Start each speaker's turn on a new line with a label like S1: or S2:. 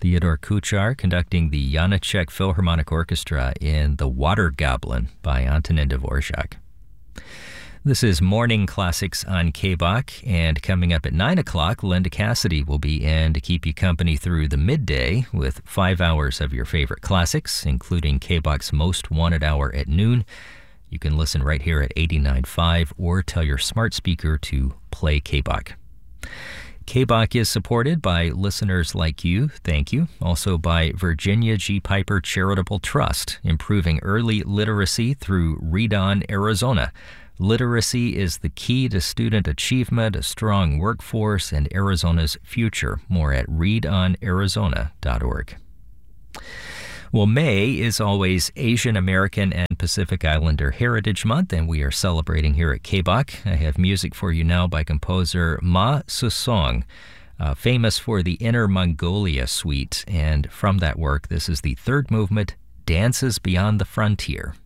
S1: Theodore Kuchar conducting the Janáček Philharmonic Orchestra in The Water Goblin by Antonin Dvorak. This is Morning Classics on KBOK, and coming up at 9 o'clock, Linda Cassidy will be in to keep you company through the midday with 5 hours of your favorite classics, including KBOK's Most Wanted Hour at noon. You can listen right here at 89.5 or tell your smart speaker to play KBOK. KBOK is supported by listeners like you, thank you. Also by Virginia G. Piper Charitable Trust, improving early literacy through Read On Arizona. Literacy is the key to student achievement, a strong workforce, and Arizona's future. More at readonarizona.org. Well, May is always Asian American and Pacific Islander Heritage Month, and we are celebrating here at KBOK. I have music for you now by composer Ma Susong, famous for the Inner Mongolia Suite. And from that work, this is the third movement, Dances Beyond the Frontier.